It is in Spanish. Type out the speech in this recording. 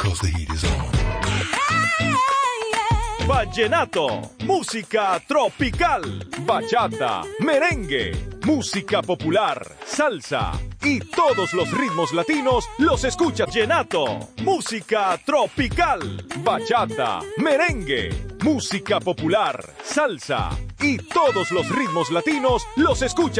'cause the heat is on. Vallenato, música tropical, bachata, merengue, música popular, salsa y todos los ritmos latinos los escucha Vallenato, música tropical, bachata, merengue, música popular, salsa y todos los ritmos latinos los escucha